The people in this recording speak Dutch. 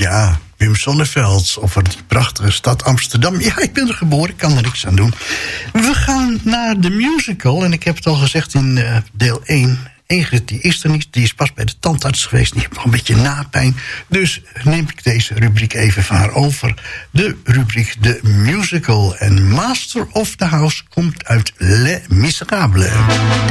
Ja, Wim Sonneveld over die prachtige stad Amsterdam. Ja, ik ben er geboren, ik kan er niks aan doen. We gaan naar de musical. En ik heb het al gezegd in deel 1. Ingrid, die is er niet. Die is pas bij de tandarts geweest. Die heeft nog een beetje napijn. Dus neem ik deze rubriek even van haar over. De rubriek de musical. En Master of the House komt uit Les Miserables.